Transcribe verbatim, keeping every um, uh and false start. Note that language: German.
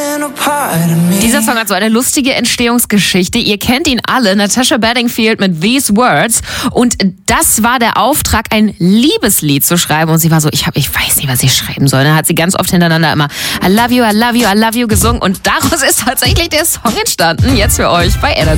Dieser Song hat so eine lustige Entstehungsgeschichte. Ihr kennt ihn alle, Natasha Bedingfield mit These Words. Und das war der Auftrag, ein Liebeslied zu schreiben. Und sie war so, ich, hab, ich weiß nicht, was ich schreiben soll. Dann hat sie ganz oft hintereinander immer I love you, I love you, I love you gesungen. Und daraus ist tatsächlich der Song entstanden. Jetzt für euch bei Energy.